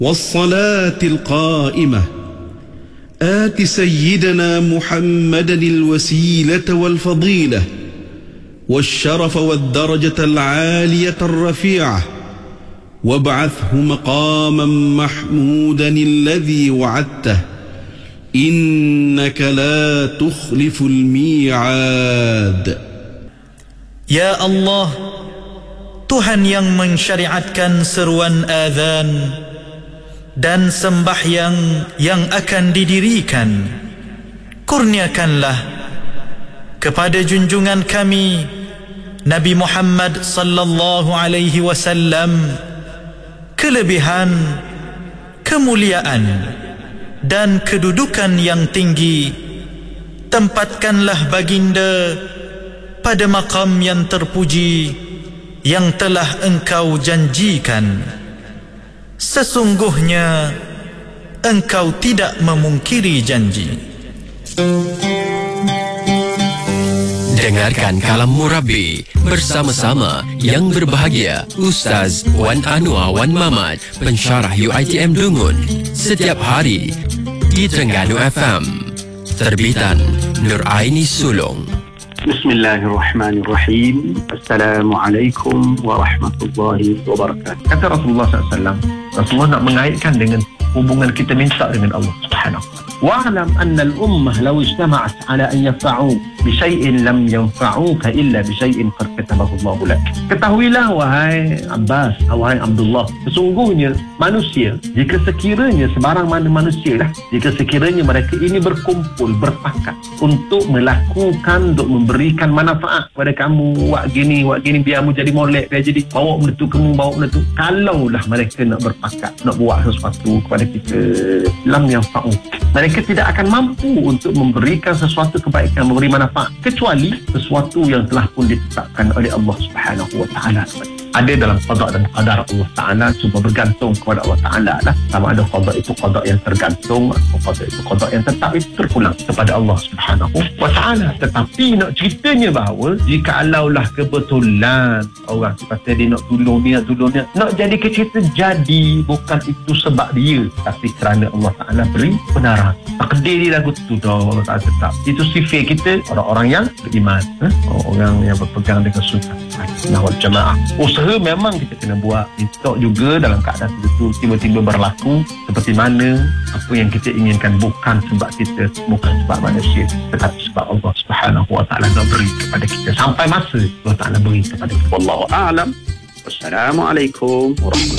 والصلاة القائمة آت سيدنا محمدا الوسيلة والفضيلة والشرف والدرجة العالية الرفيعة وابعثه مقاما محمودا الذي وعدته إنك لا تخلف الميعاد. Ya Allah, Tuhan yang mensyariatkan seruan azan dan sembahyang yang akan didirikan, kurniakanlah kepada junjungan kami Nabi Muhammad sallallahu alaihi wasallam kelebihan, kemuliaan dan kedudukan yang tinggi. Tempatkanlah baginda pada maqam yang terpuji yang telah engkau janjikan. Sesungguhnya engkau tidak memungkiri janji. Dengarkan Kalam Murabi bersama-sama yang berbahagia Ustaz Wan Anwar Wan Mamat, pensyarah UiTM Dungun, setiap hari di Terengganu FM. Terbitan Nur Aini Sulong. Bismillahirrahmanirrahim. Assalamualaikum warahmatullahi wabarakatuh. Kata Rasulullah SAW, Rasulullah nak mengaitkan dengan hubungan kita minta dengan Allah Subhanahu wa ta'ala. Wa'lam anna al-ummah law ijtama'at ala an yanfa'u bi syai'in lam yanfa'uka illa bi syai'in qad katabahu Allah lak. Ketahuilah wahai Abbas, wahai Abdullah, sesungguhnya manusia, jika sekiranya sebarang mana manusia lah, jika sekiranya mereka ini berkumpul, berpakat untuk melakukan, untuk memberikan manfaat kepada kamu, buat gini biar kamu jadi molek, biar jadi bawa benda tu kamu, bawa benda tu. Kalaulah mereka nak berpakat, nak buat sesuatu kepada kita, lam yanfa'u, mereka tidak akan mampu untuk memberikan sesuatu kebaikan, memberi manfaat, kecuali sesuatu yang telah pun ditetapkan oleh Allah Subhanahu wa ta'ala. Ada dalam qada dan qadar Allah Ta'ala, cuma bergantung kepada Allah Ta'ala lah. Sama ada qada itu qada yang tergantung atau qada itu qada yang tetap, itu terpulang kepada Allah Subhanahu wa Ta'ala. Tetapi nak ceritanya bahawa jika alaulah kebetulan orang kata dia nak tolong ni, nak jadi cerita jadi, bukan itu sebab dia, tapi kerana Allah Ta'ala beri benaran. Takdir dia lagu tu dah Allah Ta'ala tetap. Itu sifat kita, orang-orang yang beriman, orang yang berpegang dengan sunnah wal jamaah. Usaha memang kita kena buat. Itu juga dalam keadaan itu tiba-tiba berlaku seperti mana apa yang kita inginkan, bukan sebab kita, bukan sebab manusia, tetapi sebab Allah Subhanahu wa ta'ala nak beri kepada kita sampai masa Allah Ta'ala beri kepada kita. Wallahu a'lam. Wassalamualaikum warahmatullahi wabarakatuh.